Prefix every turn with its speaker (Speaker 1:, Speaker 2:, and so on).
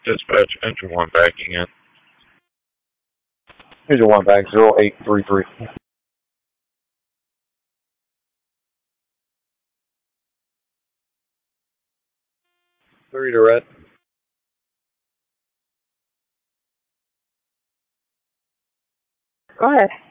Speaker 1: Dispatch, engine 1 backing in.
Speaker 2: Engine 1 back 0833. 3 to red.
Speaker 3: Go ahead.